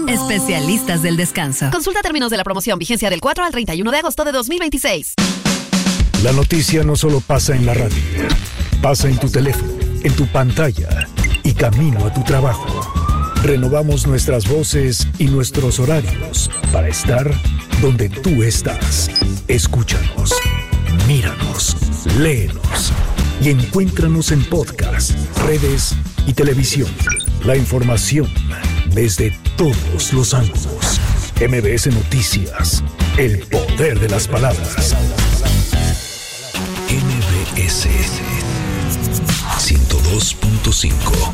Especialistas del descanso. Consulta términos de la promoción, vigencia del 4 al 31 de agosto de 2026. La noticia no solo pasa en la radio, pasa en tu teléfono, en tu pantalla y camino a tu trabajo. Renovamos nuestras voces y nuestros horarios para estar donde tú estás. Escúchanos, míranos, léenos y encuéntranos en podcast, redes y televisión. La información desde todos los ángulos. MBS Noticias, el poder de las palabras. MBS 102.5.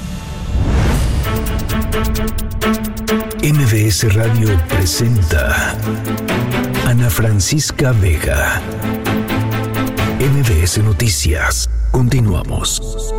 MBS Radio presenta Ana Francisca Vega. MBS Noticias. Continuamos.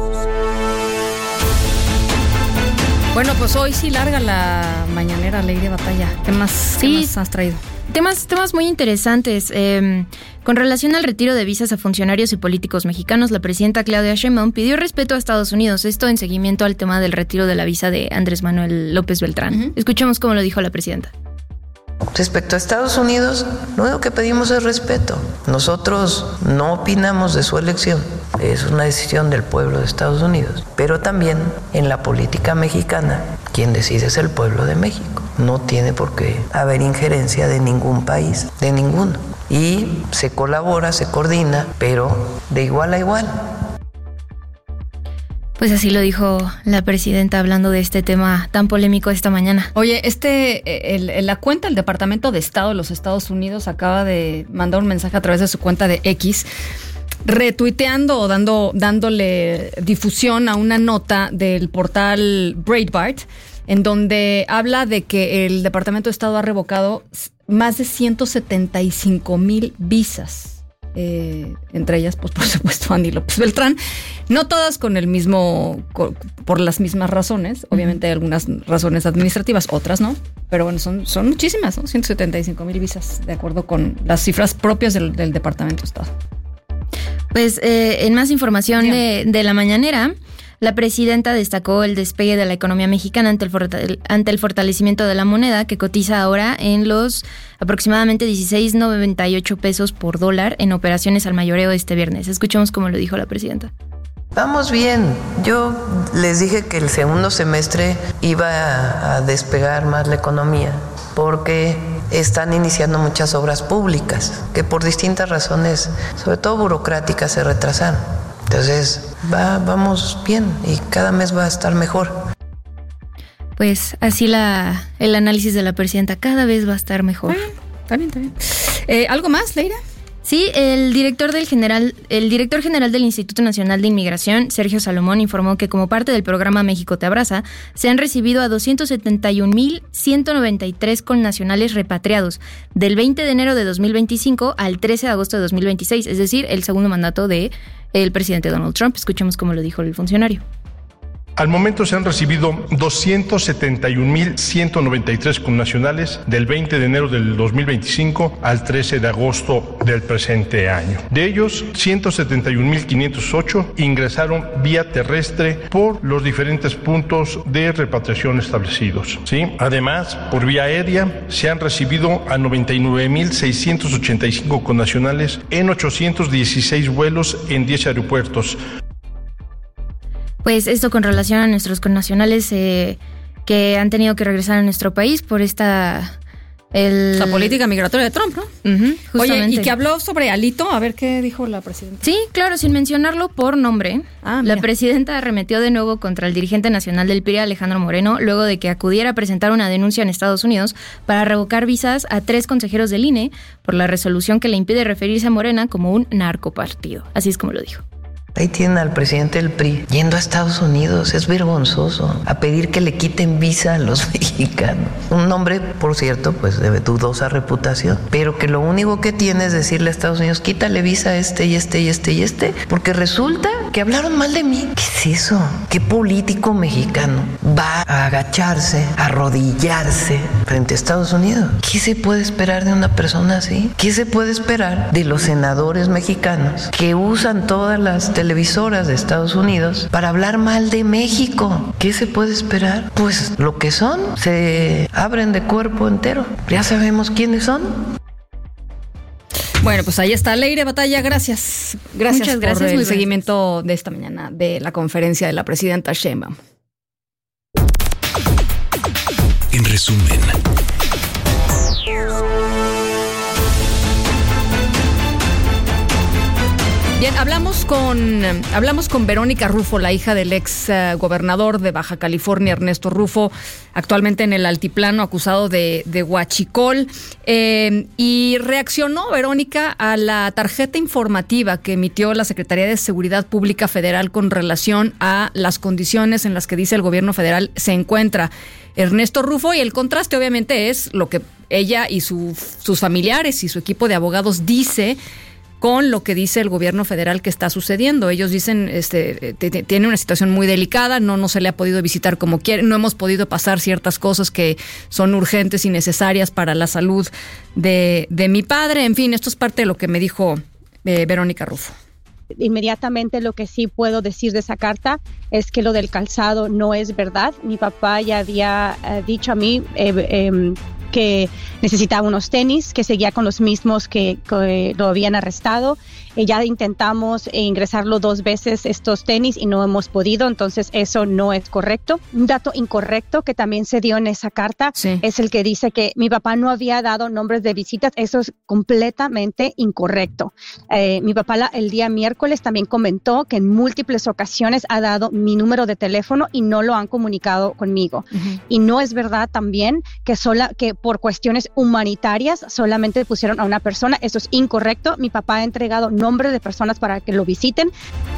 Bueno, pues hoy sí larga la mañanera, Leire Batalla. ¿Qué más has traído? Temas muy interesantes. Con relación al retiro de visas a funcionarios y políticos mexicanos, la presidenta Claudia Sheinbaum pidió respeto a Estados Unidos. Esto en seguimiento al tema del retiro de la visa de Andrés Manuel López Beltrán. Escuchemos cómo lo dijo la presidenta. Respecto a Estados Unidos, lo único que pedimos es respeto. Nosotros no opinamos de su elección. Es una decisión del pueblo de Estados Unidos. Pero también en la política mexicana, quien decide es el pueblo de México. No tiene por qué haber injerencia de ningún país, de ninguno. Y se colabora, se coordina, pero de igual a igual. Pues así lo dijo la presidenta hablando de este tema tan polémico esta mañana. Oye, la cuenta del Departamento de Estado de los Estados Unidos acaba de mandar un mensaje a través de su cuenta de X, retuiteando o dándole difusión a una nota del portal Breitbart, en donde habla de que el Departamento de Estado ha revocado más de 175,000 visas. Entre ellas, pues por supuesto, Andy López Beltrán. No todas por las mismas razones. Obviamente hay algunas razones administrativas, otras no. Pero bueno, son muchísimas, ¿no? 175,000 visas, de acuerdo con las cifras propias del Departamento de Estado. Pues en más información de la mañanera, la presidenta destacó el despegue de la economía mexicana ante el fortalecimiento de la moneda, que cotiza ahora en los aproximadamente 16.98 pesos por dólar en operaciones al mayoreo este viernes. Escuchemos cómo lo dijo la presidenta. Vamos bien. Yo les dije que el segundo semestre iba a despegar más la economía porque están iniciando muchas obras públicas que por distintas razones, sobre todo burocráticas, se retrasaron. Entonces, vamos bien y cada mes va a estar mejor. Pues así el análisis de la presidenta, cada vez va a estar mejor. Está bien. ¿Algo más, Leira? Sí, el director general del Instituto Nacional de Inmigración, Sergio Salomón, informó que como parte del programa México Te Abraza, se han recibido a 271,193 connacionales repatriados del 20 de enero de 2025 al 13 de agosto de 2026, es decir, el segundo mandato del presidente Donald Trump. Escuchemos cómo lo dijo el funcionario. Al momento se han recibido 271,193 connacionales del 20 de enero del 2025 al 13 de agosto del presente año. De ellos, 171,508 ingresaron vía terrestre por los diferentes puntos de repatriación establecidos. ¿Sí? Además, por vía aérea se han recibido a 99,685 connacionales en 816 vuelos en 10 aeropuertos. Pues esto con relación a nuestros connacionales que han tenido que regresar a nuestro país por la política migratoria de Trump, ¿no? Justamente. Oye, y que habló sobre Alito, a ver qué dijo la presidenta. Sí, claro, sin mencionarlo por nombre. La presidenta arremetió de nuevo contra el dirigente nacional del PRI, Alejandro Moreno, luego de que acudiera a presentar una denuncia en Estados Unidos para revocar visas a 3 consejeros del INE por la resolución que le impide referirse a Morena como un narcopartido. Así es como lo dijo. Ahí tienen al presidente del PRI yendo a Estados Unidos, es vergonzoso, a pedir que le quiten visa a los mexicanos. Un hombre, por cierto, pues de dudosa reputación, pero que lo único que tiene es decirle a Estados Unidos, quítale visa a este y este y este y este, porque resulta porque hablaron mal de mí. ¿Qué es eso? ¿Qué político mexicano va a agacharse, a arrodillarse frente a Estados Unidos? ¿Qué se puede esperar de una persona así? ¿Qué se puede esperar de los senadores mexicanos que usan todas las televisoras de Estados Unidos para hablar mal de México? ¿Qué se puede esperar? Pues lo que son, se abren de cuerpo entero. Ya sabemos quiénes son. Bueno, pues ahí está Leire Batalla, gracias. Muchas gracias por el seguimiento de esta mañana de la conferencia de la presidenta Sheinbaum. En resumen. Bien, hablamos con Verónica Rufo, la hija del ex gobernador de Baja California, Ernesto Rufo, actualmente en el altiplano, acusado de huachicol. Y reaccionó Verónica a la tarjeta informativa que emitió la Secretaría de Seguridad Pública Federal con relación a las condiciones en las que dice el gobierno federal se encuentra Ernesto Rufo, y el contraste obviamente es lo que ella y sus familiares y su equipo de abogados dice con lo que dice el gobierno federal que está sucediendo. Ellos dicen, tiene una situación muy delicada, no se le ha podido visitar como quiere, no hemos podido pasar ciertas cosas que son urgentes y necesarias para la salud de mi padre. En fin, esto es parte de lo que me dijo Verónica Rufo. Inmediatamente lo que sí puedo decir de esa carta es que lo del calzado no es verdad. Mi papá ya había dicho a mí que necesitaba unos tenis, que seguía con los mismos que lo habían arrestado. Ya intentamos ingresarlo 2 veces estos tenis y no hemos podido, entonces eso no es correcto. Un dato incorrecto que también se dio en esa carta es el que dice que mi papá no había dado nombres de visitas. Eso es completamente incorrecto. Mi papá el día miércoles también comentó que en múltiples ocasiones ha dado mi número de teléfono y no lo han comunicado conmigo. Uh-huh. Y no es verdad también que por cuestiones humanitarias solamente pusieron a una persona. Eso es incorrecto. Mi papá ha entregado nombres de personas para que lo visiten.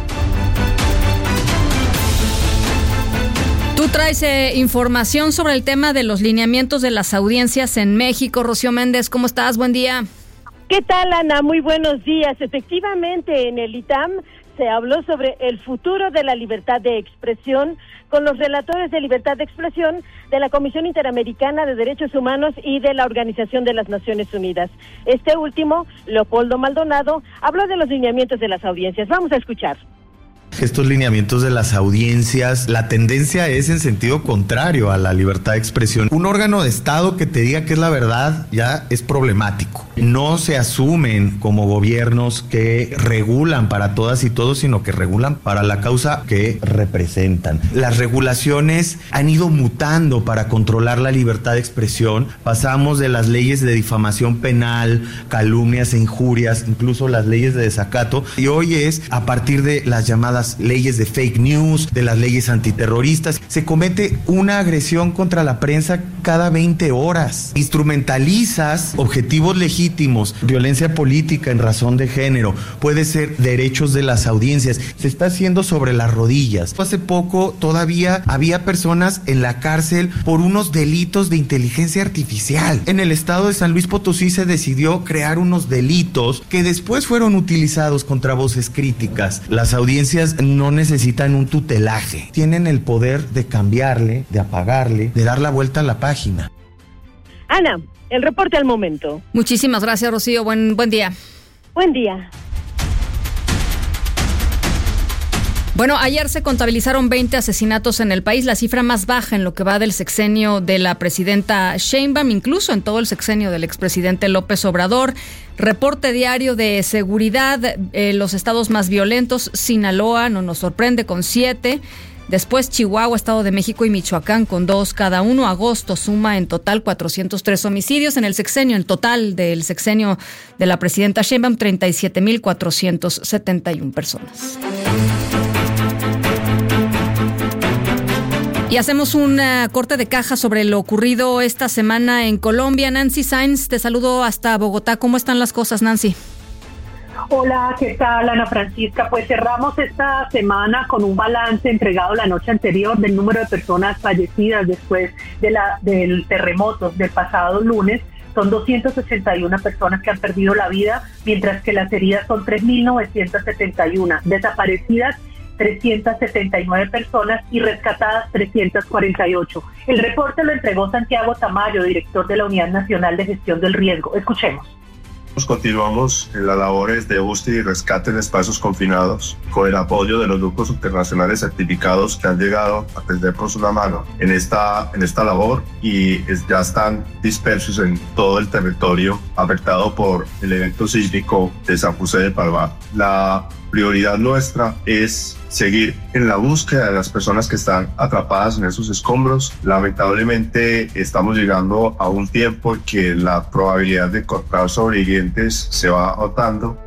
Tú traes información sobre el tema de los lineamientos de las audiencias en México. Rocío Méndez, ¿cómo estás? Buen día. ¿Qué tal, Ana? Muy buenos días. Efectivamente, en el ITAM se habló sobre el futuro de la libertad de expresión con los relatores de libertad de expresión de la Comisión Interamericana de Derechos Humanos y de la Organización de las Naciones Unidas. Este último, Leopoldo Maldonado, habló de los lineamientos de las audiencias. Vamos a escuchar. Estos lineamientos de las audiencias, la tendencia es en sentido contrario a la libertad de expresión. Un órgano de Estado que te diga que es la verdad ya es problemático. No se asumen como gobiernos que regulan para todas y todos, sino que regulan para la causa que representan. Las regulaciones han ido mutando para controlar la libertad de expresión. Pasamos de las leyes de difamación penal, calumnias e injurias, incluso las leyes de desacato, y hoy es a partir de las llamadas leyes de fake news, de las leyes antiterroristas. Se comete una agresión contra la prensa cada 20 horas. Instrumentalizas objetivos legítimos, violencia política en razón de género, puede ser derechos de las audiencias. Se está haciendo sobre las rodillas. Hace poco todavía había personas en la cárcel por unos delitos de inteligencia artificial. En el estado de San Luis Potosí se decidió crear unos delitos que después fueron utilizados contra voces críticas. Las audiencias no necesitan un tutelaje, tienen el poder de cambiarle, de apagarle, de dar la vuelta a la página. Ana, el reporte al momento. Muchísimas gracias, Rocío. Buen día. Buen día. Bueno, ayer se contabilizaron 20 asesinatos en el país, la cifra más baja en lo que va del sexenio de la presidenta Sheinbaum, incluso en todo el sexenio del expresidente López Obrador. Reporte diario de seguridad, los estados más violentos, Sinaloa, no nos sorprende, con 7. Después Chihuahua, Estado de México y Michoacán con 2 cada uno. Agosto suma en total 403 homicidios. En el sexenio, en total del sexenio de la presidenta Sheinbaum, 37,471 personas. Y hacemos un corte de caja sobre lo ocurrido esta semana en Colombia. Nancy Sainz, te saludo hasta Bogotá. ¿Cómo están las cosas, Nancy? Hola, ¿qué tal, Ana Francisca? Pues cerramos esta semana con un balance entregado la noche anterior del número de personas fallecidas después del terremoto del pasado lunes. Son 281 personas que han perdido la vida, mientras que las heridas son 3.971. Desaparecidas 379 personas y rescatadas 348. El reporte lo entregó Santiago Tamayo, director de la Unidad Nacional de Gestión del Riesgo. Escuchemos. Continuamos en las labores de búsqueda y rescate en espacios confinados con el apoyo de los grupos internacionales certificados que han llegado a tendernos una mano en esta labor y ya están dispersos en todo el territorio afectado por el evento sísmico de San José de Palmar. La prioridad nuestra es seguir en la búsqueda de las personas que están atrapadas en esos escombros. Lamentablemente estamos llegando a un tiempo en que la probabilidad de encontrar sobrevivientes se va agotando.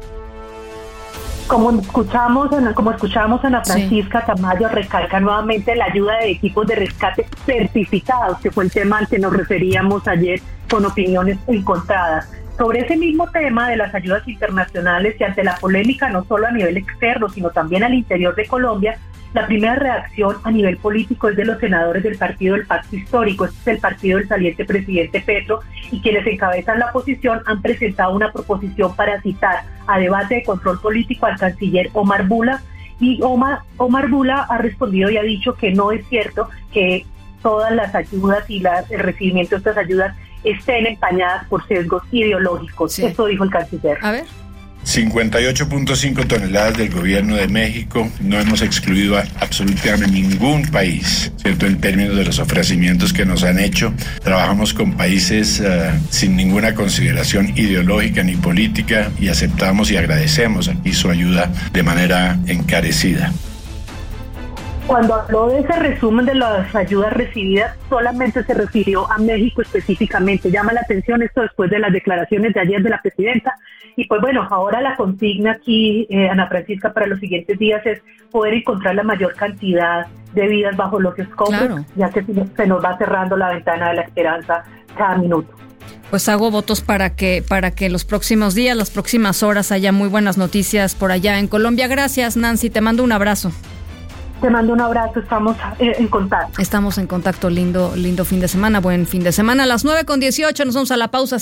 Como escuchamos a Ana Francisca Tamayo, recalca nuevamente la ayuda de equipos de rescate certificados, que fue el tema al que nos referíamos ayer con opiniones encontradas. Sobre ese mismo tema de las ayudas internacionales y ante la polémica no solo a nivel externo, sino también al interior de Colombia, la primera reacción a nivel político es de los senadores del partido del Pacto Histórico. Este es el partido del saliente presidente Petro, y quienes encabezan la oposición han presentado una proposición para citar a debate de control político al canciller Omar Bula, y Omar Bula ha respondido y ha dicho que no es cierto que todas las ayudas y el recibimiento de estas ayudas estén empañadas por sesgos ideológicos. Sí. Esto dijo el canciller. A ver. 58.5 toneladas del gobierno de México. No hemos excluido a absolutamente ningún país, ¿cierto? En términos de los ofrecimientos que nos han hecho. Trabajamos con países sin ninguna consideración ideológica ni política y aceptamos y agradecemos aquí su ayuda de manera encarecida. Cuando habló de ese resumen de las ayudas recibidas, solamente se refirió a México específicamente. Llama la atención esto después de las declaraciones de ayer de la presidenta. Y pues bueno, ahora la consigna aquí, Ana Francisca, para los siguientes días es poder encontrar la mayor cantidad de vidas bajo los escombros, claro, ya que se nos va cerrando la ventana de la esperanza cada minuto. Pues hago votos para que los próximos días, las próximas horas haya muy buenas noticias por allá en Colombia. Gracias, Nancy, te mando un abrazo. Te mando un abrazo, estamos en contacto. Estamos en contacto, lindo fin de semana, buen fin de semana. A las 9:18 nos vamos a la pausa,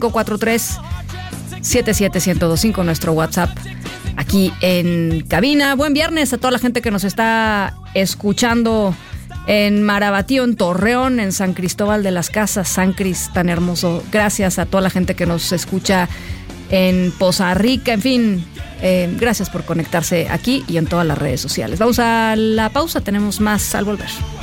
5543-77125, nuestro WhatsApp aquí en cabina. Buen viernes a toda la gente que nos está escuchando en Marabatío, en Torreón, en San Cristóbal de las Casas, San Cris, tan hermoso. Gracias a toda la gente que nos escucha en Poza Rica, en fin. Gracias por conectarse aquí y en todas las redes sociales. Vamos a la pausa, tenemos más al volver.